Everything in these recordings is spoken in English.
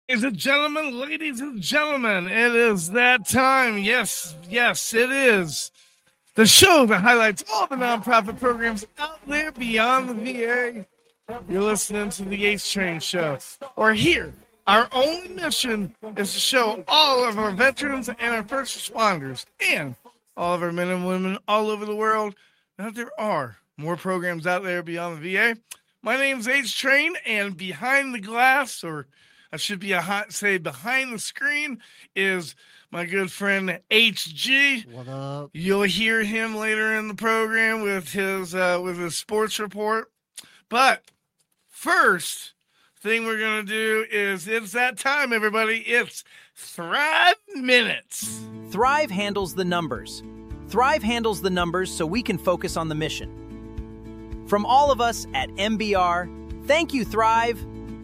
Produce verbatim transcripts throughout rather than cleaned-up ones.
Ladies and gentlemen, ladies and gentlemen, it is that time. Yes, yes, it is. The show that highlights all the nonprofit programs out there beyond the V A. You're listening to the H Train Show. Or here, our only mission is to show all of our veterans and our first responders and all of our men and women all over the world that there are more programs out there beyond the V A. My name's H Train, and behind the glass, or I should be a hot say behind the screen, is my good friend H G. What up? You'll hear him later in the program with his uh, with his sports report. But first thing we're gonna do is it's that time, everybody. It's Thrive Minutes. Thrive handles the numbers. Thrive handles the numbers so we can focus on the mission. From all of us at M B R, thank you, Thrive.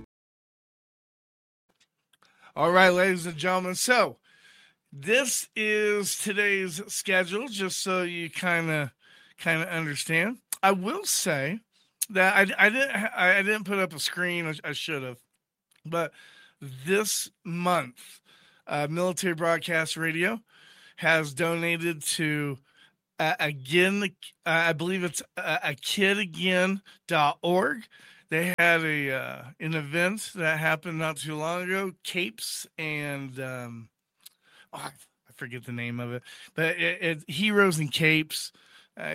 All right, ladies and gentlemen. So this is today's schedule, just so you kind of kind of understand. I will say that I, I didn't I, I didn't put up a screen. I, I should have, but this month, uh, Military Broadcast Radio has donated to uh, again. Uh, I believe it's uh, a kid again dot org. They had a uh, an event that happened not too long ago. Capes and um, oh, I forget the name of it, but it, it, Heroes and Capes. Uh,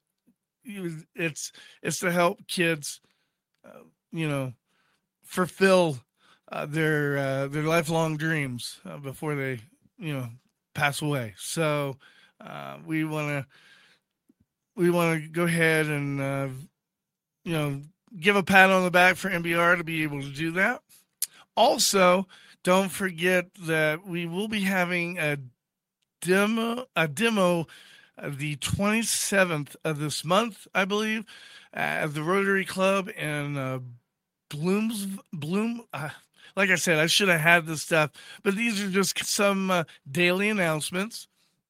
it's it's to help kids, uh, you know, fulfill uh, their uh, their lifelong dreams uh, before they, you know, pass away. So uh, we want to we want to go ahead and uh, you know, give a pat on the back for M B R to be able to do that. Also, don't forget that we will be having a demo, a demo uh, the twenty-seventh of this month, I believe, uh, at the Rotary Club in uh, Blooms, Bloom. Uh, like I said, I should have had this stuff, but these are just some uh, daily announcements.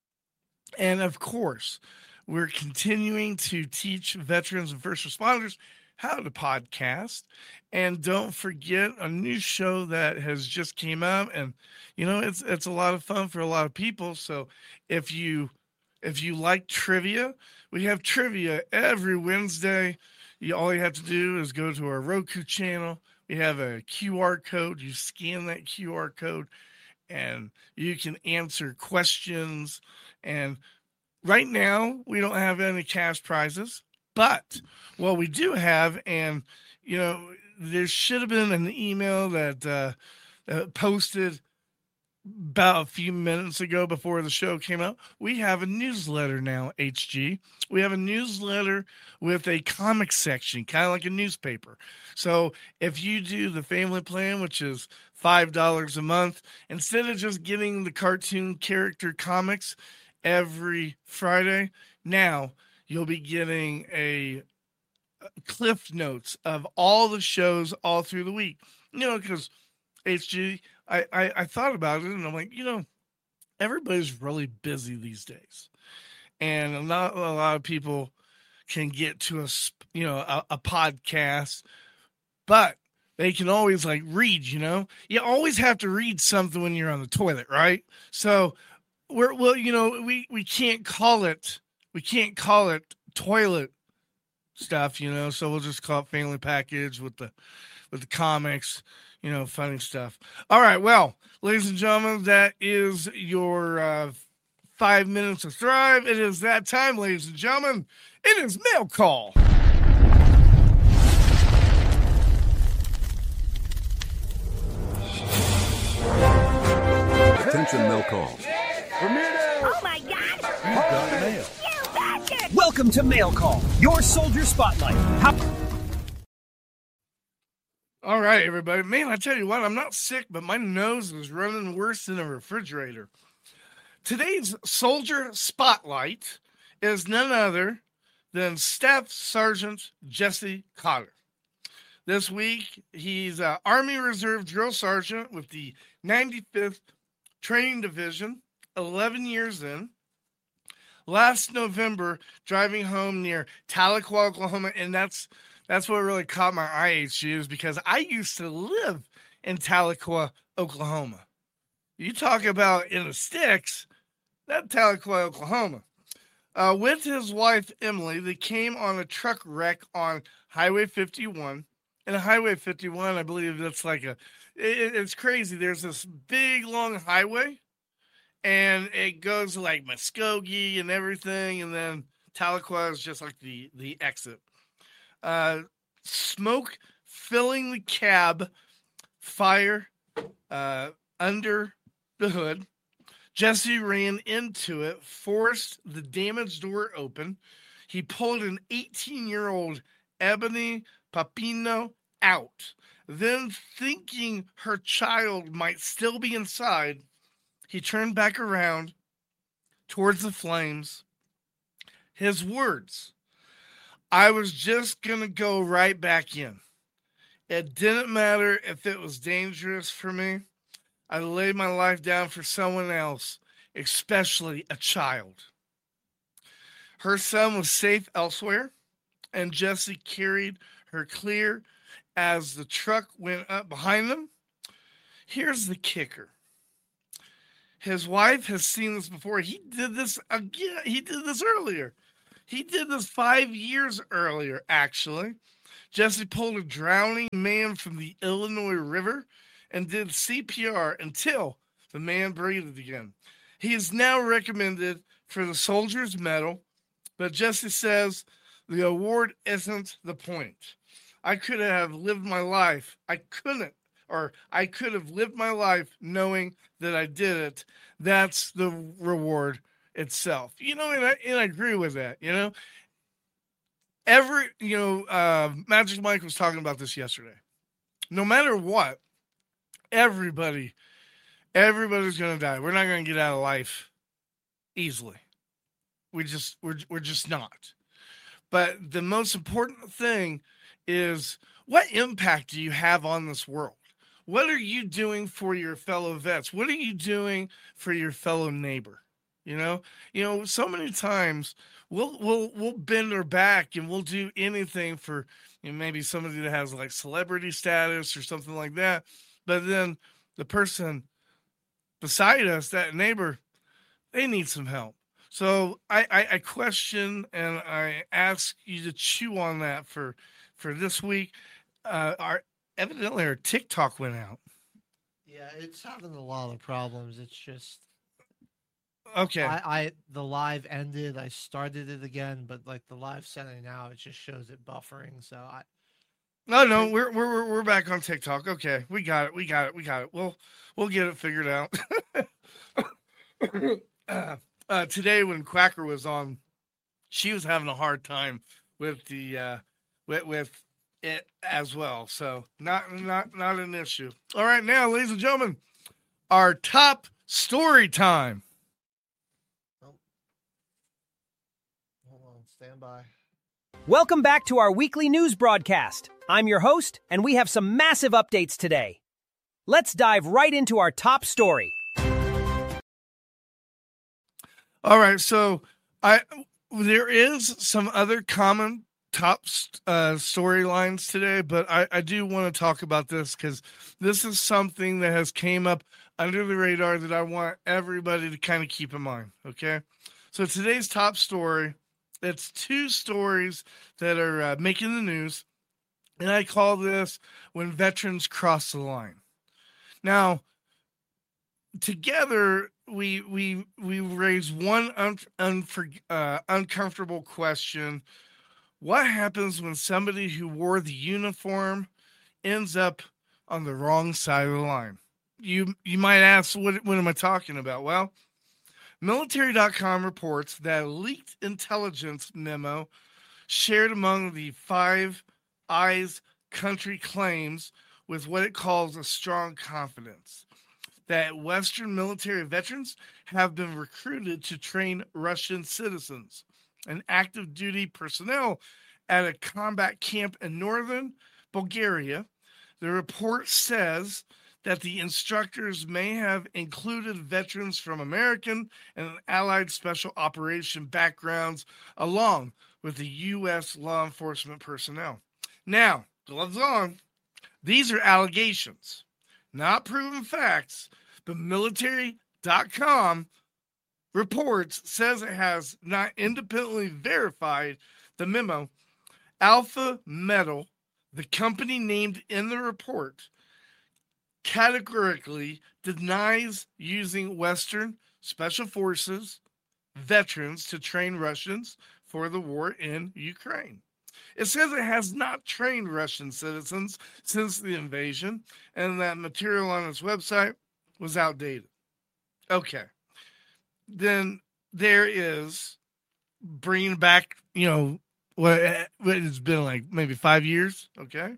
And of course, we're continuing to teach veterans and first responders how to podcast. And don't forget a new show that has just came out, and you know, it's it's a lot of fun for a lot of people. So if you if you like trivia, we have trivia every Wednesday. You all you have to do is go to our Roku channel. We have a Q R code. You scan that Q R code and you can answer questions. And right now we don't have any cash prizes. But what we do have, and, you know, there should have been an email that uh, uh, posted about a few minutes ago before the show came out. We have a newsletter now, H G. We have a newsletter with a comic section, kind of like a newspaper. So if you do the family plan, which is five dollars a month, instead of just getting the cartoon character comics every Friday, now you'll be getting a cliff notes of all the shows all through the week. You know, because H G, I, I, I thought about it, and I'm like, you know, everybody's really busy these days. And not a lot of people can get to a, you know, a, a podcast, but they can always like read, you know, you always have to read something when you're on the toilet, right? So we're, well, you know, we, we can't call it, we can't call it toilet stuff, you know, so we'll just call it family package with the, with the comics, you know, funny stuff. All right. Well, ladies and gentlemen, that is your uh, five minutes of Thrive. It is that time, ladies and gentlemen. It is mail call. Attention, mail call. Oh my God! You've got mail. You bastard! Welcome to Mail Call, your soldier spotlight. How- All right, everybody. Man, I tell you what, I'm not sick, but my nose is running worse than a refrigerator. Today's soldier spotlight is none other than Staff Sergeant Jesse Cotter. This week, he's an Army Reserve Drill Sergeant with the ninety-fifth Training Division, eleven years in. Last November, driving home near Tahlequah, Oklahoma, and that's that's what really caught my eye, H G, is because I used to live in Tahlequah, Oklahoma. You talk about in the sticks, that Tahlequah, Oklahoma. Uh, with his wife, Emily, they came on a truck wreck on Highway fifty-one. And Highway fifty-one, I believe that's like a, it, it's crazy. There's this big, long highway, and it goes to like Muskogee and everything, and then Tahlequah is just like the, the exit. Uh, smoke filling the cab, fire uh, under the hood. Jesse ran into it, forced the damaged door open. He pulled an eighteen-year-old Ebony Papino out. Then, thinking her child might still be inside, he turned back around towards the flames. His words, "I was just going to go right back in. It didn't matter if it was dangerous for me. I laid my life down for someone else, especially a child." Her son was safe elsewhere, and Jesse carried her clear as the truck went up behind them. Here's the kicker. His wife has seen this before. He did this again. He did this earlier. He did this five years earlier, actually. Jesse pulled a drowning man from the Illinois River and did C P R until the man breathed again. He is now recommended for the Soldier's Medal, but Jesse says the award isn't the point. I could have lived my life. I couldn't, or I could have lived my life knowing that I did it. That's the reward itself. You know, and I, and I agree with that, you know. Every, you know, uh, Magic Mike was talking about this yesterday. No matter what, everybody, everybody's going to die. We're not going to get out of life easily. We just, we're, we're just not. But the most important thing is, what impact do you have on this world? What are you doing for your fellow vets? What are you doing for your fellow neighbor? You know, you know, so many times we'll we'll we'll bend our back and we'll do anything for, you know, maybe somebody that has like celebrity status or something like that. But then the person beside us, that neighbor, they need some help. So I, I, I question and I ask you to chew on that for for this week. Uh, our evidently our TikTok went out. Yeah, it's having a lot of problems. It's just okay. I, I the live ended. I started it again, but like the live setting now, it just shows it buffering. So I. No, no, we're we're we're back on TikTok. Okay, we got it. We got it. We got it. We'll we'll get it figured out. uh, uh, today when Quacker was on, she was having a hard time with the uh, with with it as well. So not not not an issue. All right, now, ladies and gentlemen, our top story time. Oh. Hold on, stand by. Welcome back to our weekly news broadcast. I'm your host, and we have some massive updates today. Let's dive right into our top story. All right, so I there is some other common top uh, storylines today, but I, I do want to talk about this because this is something that has came up under the radar that I want everybody to kind of keep in mind, okay? So today's top story, it's two stories that are uh, making the news, and I call this When Veterans Cross the Line. Now, together, we we we raise one un, unfor, uh, uncomfortable question. What happens when somebody who wore the uniform ends up on the wrong side of the line? You you might ask, what, what am I talking about? Well, military dot com reports that a leaked intelligence memo shared among the Five Eyes country claims with what it calls a strong confidence that Western military veterans have been recruited to train Russian citizens and active duty personnel at a combat camp in northern Bulgaria. The report says that the instructors may have included veterans from American and Allied special operation backgrounds along with the U S law enforcement personnel. Now, gloves on, these are allegations. not proven facts, but military dot com reports says it has not independently verified the memo. Alpha Metal, the company named in the report, categorically denies using Western Special Forces veterans to train Russians for the war in Ukraine. It says it has not trained Russian citizens since the invasion, and that material on its website was outdated. Okay. Then there is bringing back, you know, what, what it's been like maybe five years. Okay.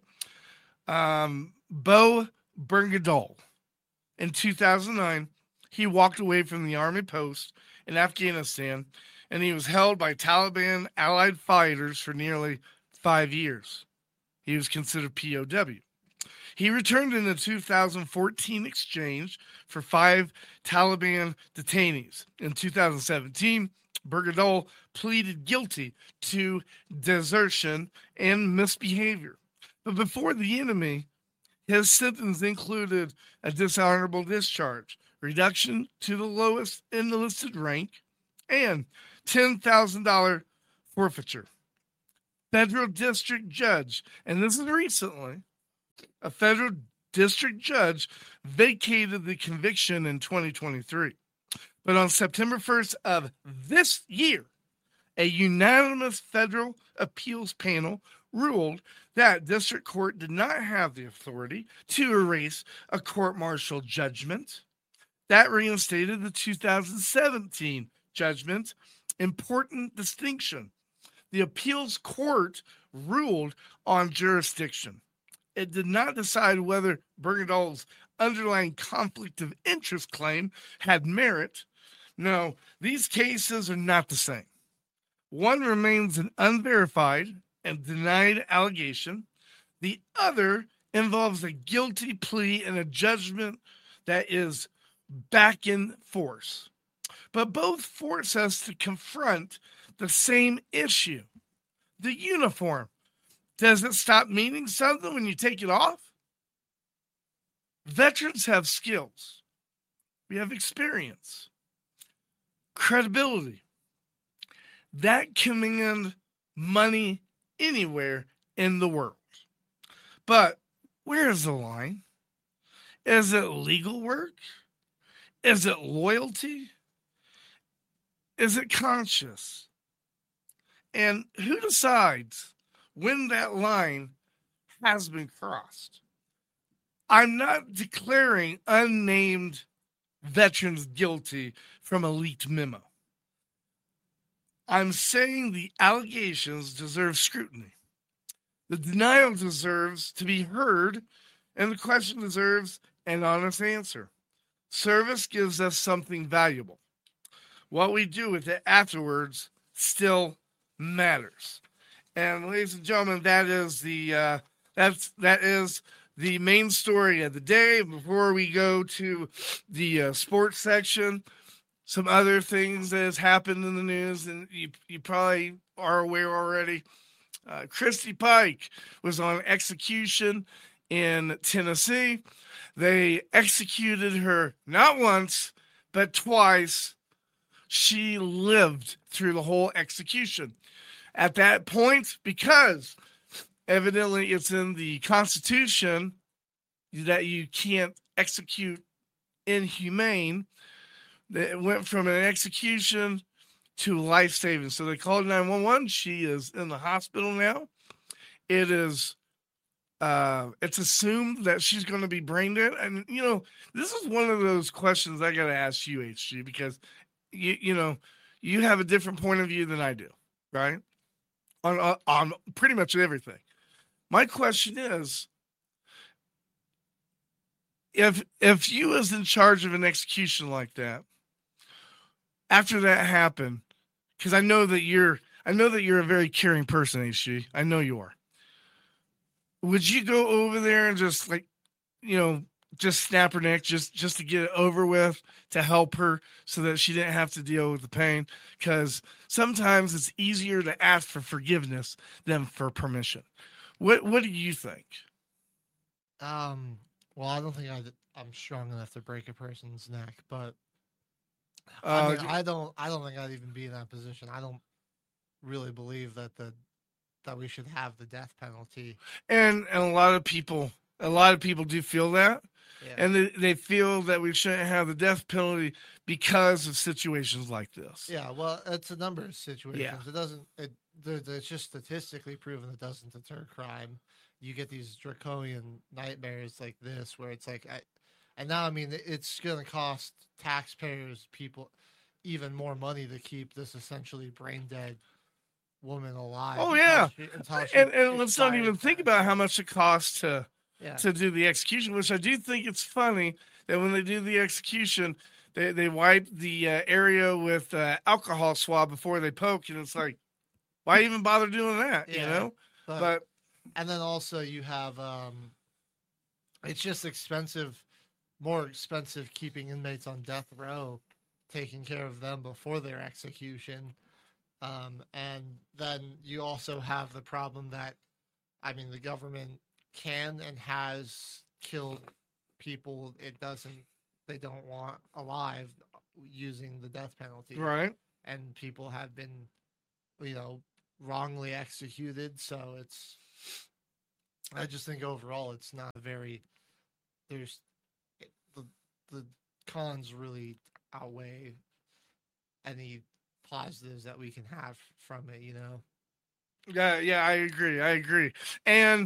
Um, Bo Bergadal. In two thousand nine, he walked away from the army post in Afghanistan, and he was held by Taliban allied fighters for nearly five years. He was considered P O W. He returned in the two thousand fourteen exchange for five Taliban detainees. In two thousand seventeen, Bergadal pleaded guilty to desertion and misbehavior. But before the enemy, his sentence included a dishonorable discharge, reduction to the lowest enlisted rank, and ten thousand dollars forfeiture. Federal district judge, and this is recently, a federal district judge vacated the conviction in twenty twenty-three. But on September first of this year, a unanimous federal appeals panel ruled that district court did not have the authority to erase a court-martial judgment. That reinstated the two thousand seventeen judgment. Important distinction. The appeals court ruled on jurisdiction. It did not decide whether Bergadal's underlying conflict of interest claim had merit. No, these cases are not the same. One remains an unverified and denied allegation. The other involves a guilty plea and a judgment that is back in force. But both force us to confront the same issue. The uniform. Does it stop meaning something when you take it off? Veterans have skills. We have experience. Credibility. That command money anywhere in the world. But where is the line? Is it legal work? Is it loyalty? Is it conscious? And who decides when that line has been crossed? I'm not declaring unnamed veterans guilty from a leaked memo. I'm saying the allegations deserve scrutiny. The denial deserves to be heard, and the question deserves an honest answer. Service gives us something valuable. What we do with it afterwards still matters. And ladies and gentlemen, that is the uh, that's that is the main story of the day. Before we go to the uh, sports section, some other things that has happened in the news, and you you probably are aware already. Uh, Christy Pike was on execution in Tennessee. They executed her not once, but twice. She lived through the whole execution. At that point, because evidently it's in the Constitution that you can't execute inhumane, it went from an execution to life-saving. So they called nine one one. She is in the hospital now. It is, uh, it's assumed that she's going to be brain dead. And, you know, this is one of those questions I got to ask you, H G, because, you, you know, you have a different point of view than I do, right? On, on, on pretty much everything. My question is, if if you was in charge of an execution like that, after that happened, because I know that you're, I know that you're a very caring person, H G. I know you are. Would you go over there and just like, you know, just snap her neck, just just to get it over with, to help her so that she didn't have to deal with the pain? Because sometimes it's easier to ask for forgiveness than for permission. What What do you think? Um, Well, I don't think I'd, I'm strong enough to break a person's neck, but I Uh, mean, I don't. I don't think I'd even be in that position. I don't really believe that the that we should have the death penalty. and and a lot of people, a lot of people do feel that, Yeah. and they, they feel that we shouldn't have the death penalty because of situations like this. Yeah, well, it's a number of situations. It doesn't. It there, it's just statistically proven it doesn't deter crime. You get these draconian nightmares like this, where it's like, I, and now I mean, it's going to cost taxpayers, people, even more money to keep this essentially brain dead woman alive. Oh until yeah, she- until she and, and let's not even expires think that. about how much it costs to Yeah. to do the execution. Which I do think it's funny that when they do the execution, they they wipe the uh, area with uh, alcohol swab before they poke, and it's like, why even bother doing that? You Yeah, know, but, but and then also you have um, it's just expensive, more expensive keeping inmates on death row, taking care of them before their execution. Um, and then you also have the problem that, I mean, the government can and has killed people it doesn't, they don't want alive using the death penalty. right. And people have been, you know, wrongly executed. So it's, I just think overall it's not very, there's, the, the cons really outweigh any positives that we can have from it, you know? Yeah, yeah, I agree. I agree. And